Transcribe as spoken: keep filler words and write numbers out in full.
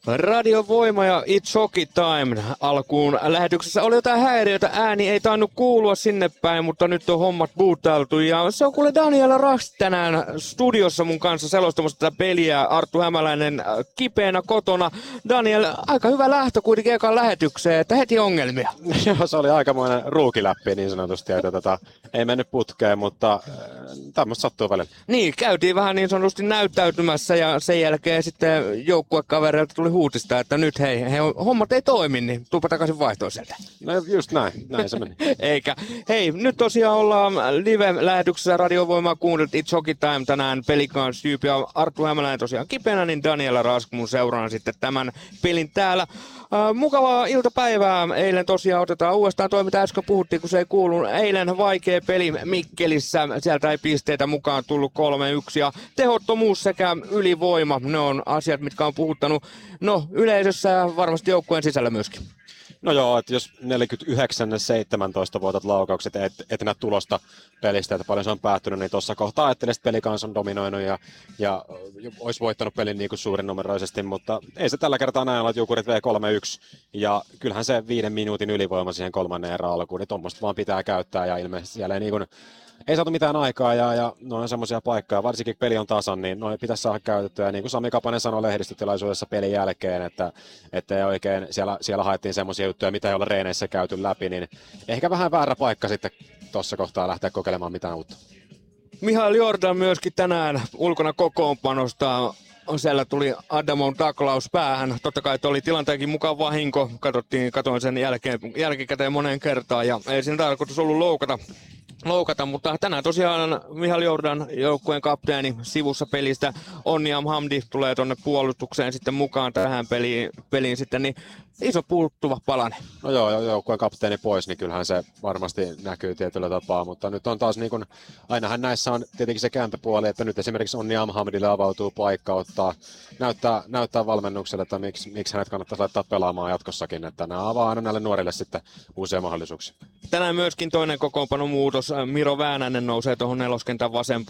Radio Voima ja It's Hockey Time alkuun lähetyksessä oli jotain häiriötä, ääni ei tainnut kuulua sinne päin, mutta nyt on hommat buuttailtu ja se on kuule Daniela Rask tänään studiossa mun kanssa selostamassa tätä peliä. Arttu Hämäläinen kipeänä kotona. Daniel, aika hyvä lähtö kuitenkin ekaan lähetykseen, että heti ongelmia. Joo, se oli aikamoinen ruukiläppi niin sanotusti, että tota, ei mennyt putkeen, mutta äh, tämmöistä sattuu välillä. Niin, käytiin vähän niin sanotusti näyttäytymässä ja sen jälkeen sitten joukkuekavereilta tuli huutista, että nyt hei, hei, hommat ei toimi, niin tuupa takaisin vaihtoon sieltä. No just näin, näin se meni. Eikä. Hei, nyt tosiaan ollaan live-lähetyksessä Radio Voimaa kuunnellut It's Hockey Time tänään Pelicans Jyp ja Arttu Hämäläinen tosiaan kipeänä, niin Daniela Rask mun seuraan sitten tämän pelin täällä. Uh, mukavaa iltapäivää. Eilen tosiaan otetaan uudestaan toi, mitä äsken puhuttiin, kun se ei kuulu. Eilen vaikea peli Mikkelissä. Sieltä ei pisteitä mukaan tullut kolme yksi. Ja tehottomuus sekä ylivoima, ne on asiat, mitkä on puhuttanut. No, yleisössä ja varmasti joukkueen sisällä myöskin. No joo, että jos neljäkymmentäyhdeksän seitsemäntoista voitat laukaukset, et, et näe tulosta pelistä, että paljon se on päättynyt, niin tuossa kohtaa ajattelin, että Pelicans on dominoinut ja, ja olisi voittanut pelin niin kuin suurinnumeroisesti, mutta ei se tällä kertaa näin ole, että Jukurit vei kolme yksi ja kyllähän se viiden minuutin ylivoima siihen kolmannen erään alkuun, niin tuommoista vaan pitää käyttää ja ilmeisesti siellä ei niin kuin ei saatu mitään aikaa ja, ja noin on semmoisia paikkoja, varsinkin kun peli on tasan, niin noin pitäisi saada käytettyä. Ja niin kuin Sami Kapanen sanoi lehdistötilaisuudessa pelin jälkeen, että, että ei oikein siellä, siellä haettiin semmoisia juttuja, mitä ei olla reeneissä käyty läpi, niin ehkä vähän väärä paikka sitten tuossa kohtaa lähteä kokeilemaan mitään uutta. Mihail Jordan myöskin tänään ulkona kokoonpanosta. Siellä tuli Adamon taklaus päähän. Totta kai oli tilanteenkin mukaan vahinko. Katsottiin, katoin sen jälkeen, jälkikäteen moneen kertaan ja ei siinä tarkoitus ollut loukata. loukata, mutta tänään tosiaan Mihail Jordan, joukkueen kapteeni sivussa pelistä. Oniam Hamdi tulee tuonne puolustukseen sitten mukaan tähän peliin, peliin sitten, niin iso puuttuva palanen. No joo, joukkueen kapteeni pois, niin kyllähän se varmasti näkyy tietyllä tapaa, mutta nyt on taas niin kuin, ainahan näissä on tietenkin se kääntöpuoli, että nyt esimerkiksi Oniam Hamdille avautuu paikka ottaa, näyttää, näyttää valmennukselle, että miksi, miksi hänet kannattaisi laittaa pelaamaan jatkossakin, että nämä avaa aina näille nuorille sitten uusia mahdollisuuksia. Tänään myöskin toinen kokoonpanon muutos. Miro Väänänen nousee tuohon neloskentän vasen,